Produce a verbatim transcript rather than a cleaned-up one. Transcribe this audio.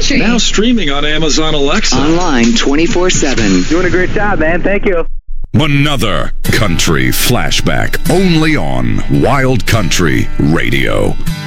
Country. Now streaming on Amazon Alexa. Online twenty-four seven. Doing a great job, man. Thank you. Another country flashback only on Wild Country Radio.